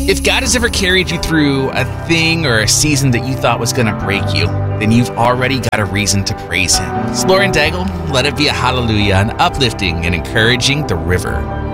If God has ever carried you through a thing or a season that you thought was going to break you, then you've already got a reason to praise Him. It's Lauren Daigle. Let it be a hallelujah, an uplifting and encouraging the river.